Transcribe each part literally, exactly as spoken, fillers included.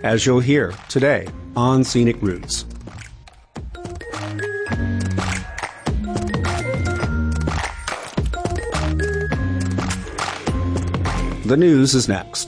as you'll hear today on Scenic Routes. The news is next.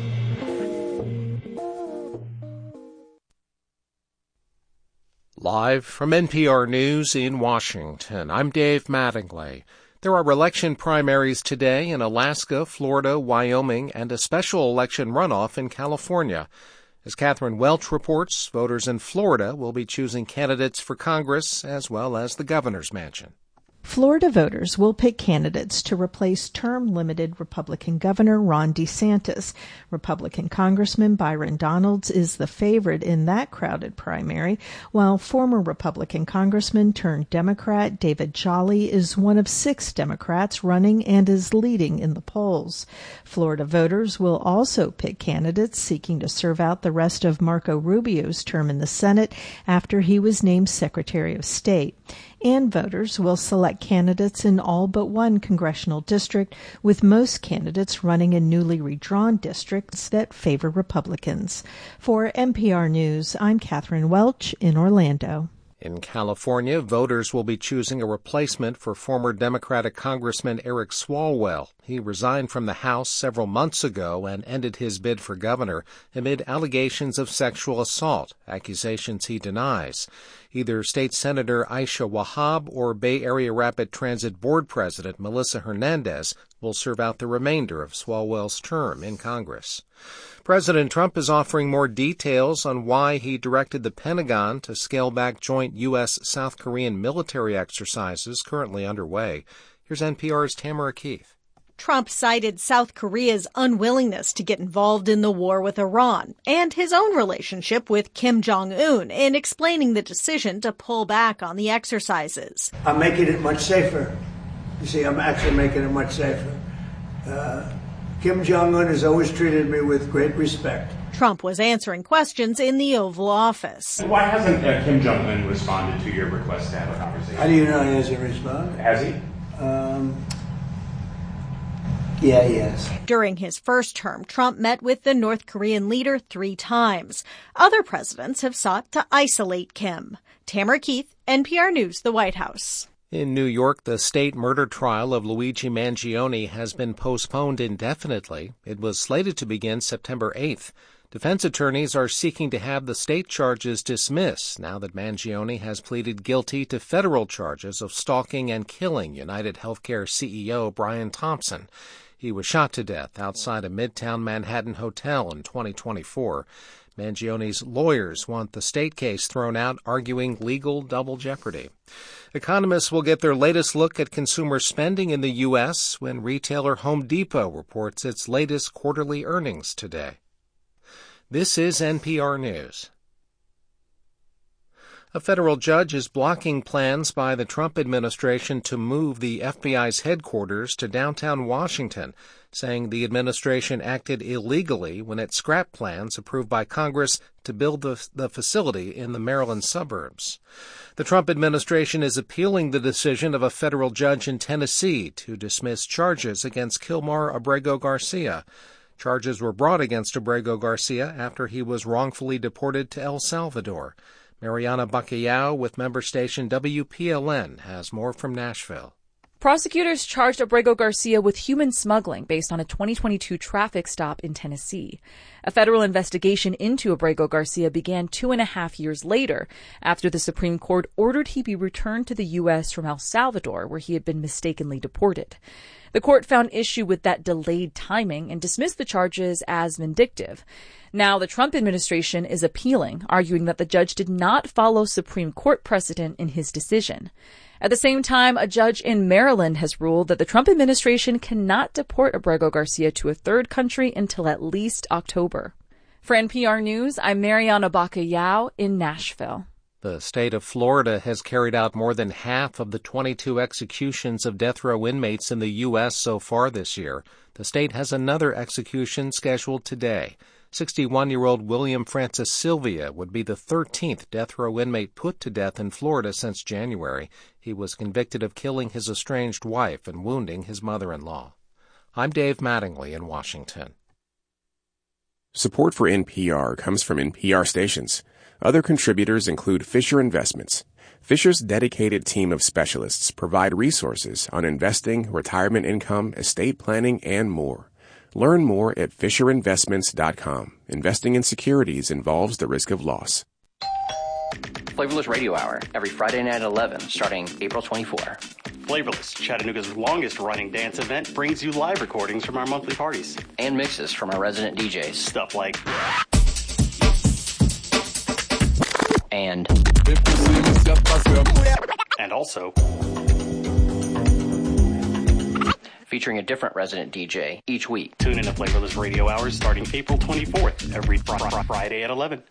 Live from N P R News in Washington, I'm Dave Mattingly. There are election primaries today in Alaska, Florida, Wyoming, and a special election runoff in California. As Catherine Welch reports, voters in Florida will be choosing candidates for Congress as well as the governor's mansion. Florida voters will pick candidates to replace term-limited Republican Governor Ron DeSantis. Republican Congressman Byron Donalds is the favorite in that crowded primary, while former Republican Congressman turned Democrat David Jolly is one of six Democrats running and is leading in the polls. Florida voters will also pick candidates seeking to serve out the rest of Marco Rubio's term in the Senate after he was named Secretary of State. And voters will select candidates in all but one congressional district, with most candidates running in newly redrawn districts that favor Republicans. For N P R News, I'm Catherine Welch in Orlando. In California, voters will be choosing a replacement for former Democratic Congressman Eric Swalwell. He resigned from the House several months ago and ended his bid for governor amid allegations of sexual assault, accusations he denies. Either State Senator Aisha Wahab or Bay Area Rapid Transit Board President Melissa Hernandez will serve out the remainder of Swalwell's term in Congress. President Trump is offering more details on why he directed the Pentagon to scale back joint U S South Korean military exercises currently underway. Here's N P R's Tamara Keith. Trump cited South Korea's unwillingness to get involved in the war with Iran and his own relationship with Kim Jong-un in explaining the decision to pull back on the exercises. I'm making it much safer. You see, I'm actually making it much safer. Uh, Kim Jong-un has always treated me with great respect. Trump was answering questions in the Oval Office. Why hasn't uh, Kim Jong-un responded to your request to have a conversation? How do you know he hasn't responded? Has he? Um, yeah, he has. During his first term, Trump met with the North Korean leader three times. Other presidents have sought to isolate Kim. Tamara Keith, N P R News, the White House. In New York, the state murder trial of Luigi Mangione has been postponed indefinitely. It was slated to begin September eighth. Defense attorneys are seeking to have the state charges dismissed now that Mangione has pleaded guilty to federal charges of stalking and killing United Healthcare C E O Brian Thompson. He was shot to death outside a Midtown Manhattan hotel in twenty twenty-four. Mangione's lawyers want the state case thrown out, arguing legal double jeopardy. Economists will get their latest look at consumer spending in the U S when retailer Home Depot reports its latest quarterly earnings today. This is N P R News. A federal judge is blocking plans by the Trump administration to move the F B I's headquarters to downtown Washington, saying the administration acted illegally when it scrapped plans approved by Congress to build the, the facility in the Maryland suburbs. The Trump administration is appealing the decision of a federal judge in Tennessee to dismiss charges against Kilmar Abrego Garcia. Charges were brought against Abrego Garcia after he was wrongfully deported to El Salvador. Mariana Bacallao with member station W P L N has more from Nashville. Prosecutors charged Abrego Garcia with human smuggling based on a twenty twenty-two traffic stop in Tennessee. A federal investigation into Abrego Garcia began two and a half years later after the Supreme Court ordered he be returned to the U S from El Salvador, where he had been mistakenly deported. The court found issue with that delayed timing and dismissed the charges as vindictive. Now, the Trump administration is appealing, arguing that the judge did not follow Supreme Court precedent in his decision. At the same time, a judge in Maryland has ruled that the Trump administration cannot deport Abrego Garcia to a third country until at least October. For N P R News, I'm Mariana Bacallao in Nashville. The state of Florida has carried out more than half of the twenty-two executions of death row inmates in the U S so far this year. The state has another execution scheduled today. sixty-one-year-old William Francis Sylvia would be the thirteenth death row inmate put to death in Florida since January. He was convicted of killing his estranged wife and wounding his mother-in-law. I'm Dave Mattingly in Washington. Support for N P R comes from N P R stations. Other contributors include Fisher Investments. Fisher's dedicated team of specialists provide resources on investing, retirement income, estate planning, and more. Learn more at fisher investments dot com. Investing in securities involves the risk of loss. Flavorless Radio Hour, every Friday night at eleven, starting April twenty-fourth. Flavorless, Chattanooga's longest-running dance event, brings you live recordings from our monthly parties. And mixes from our resident D Js. Stuff like... And... And also... featuring a different resident D J each week. Tune in to Flavorless Radio Hours starting April twenty-fourth, every fr- fr- Friday at eleven.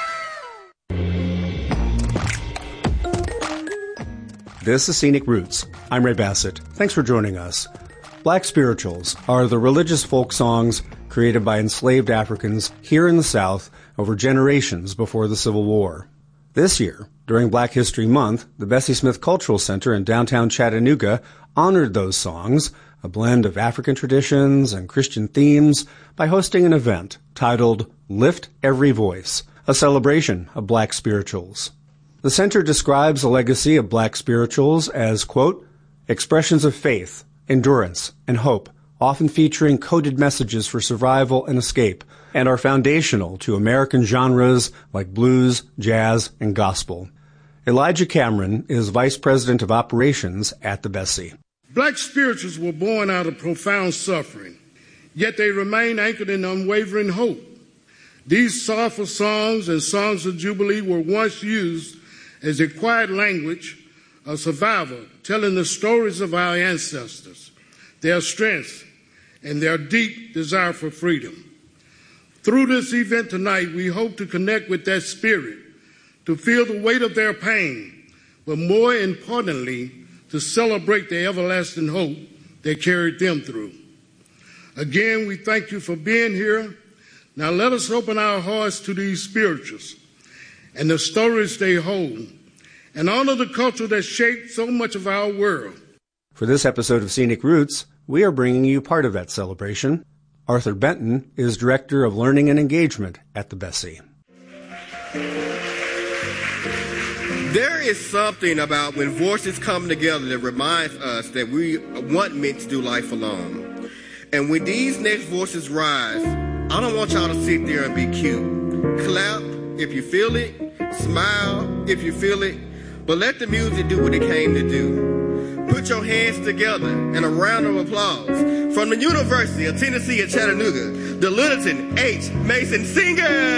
This is Scenic Roots. I'm Ray Bassett. Thanks for joining us. Black spirituals are the religious folk songs created by enslaved Africans here in the South over generations before the Civil War. This year, during Black History Month, the Bessie Smith Cultural Center in downtown Chattanooga honored those songs, a blend of African traditions and Christian themes, by hosting an event titled Lift Every Voice, a celebration of Black spirituals. The center describes the legacy of Black spirituals as, quote, expressions of faith, endurance, and hope, often featuring coded messages for survival and escape, and are foundational to American genres like blues, jazz, and gospel. Elijah Cameron is Vice President of Operations at the Bessie. Black spirituals were born out of profound suffering, yet they remain anchored in unwavering hope. These sorrowful songs and songs of jubilee were once used as a quiet language of survival, telling the stories of our ancestors, their strengths, and their deep desire for freedom. Through this event tonight, we hope to connect with that spirit, to feel the weight of their pain, but more importantly, to celebrate the everlasting hope that carried them through. Again, we thank you for being here. Now let us open our hearts to these spirituals and the stories they hold, and honor the culture that shaped so much of our world. For this episode of Scenic Roots, we are bringing you part of that celebration. Arthur Benton is Director of Learning and Engagement at the Bessie. There is something about when voices come together that reminds us that we weren't meant to do life alone. And when these next voices rise, I don't want y'all to sit there and be cute. Clap if you feel it, smile if you feel it, but let the music do what it came to do. Put your hands together and a round of applause from the University of Tennessee at Chattanooga, the Littleton H. Mason Singers.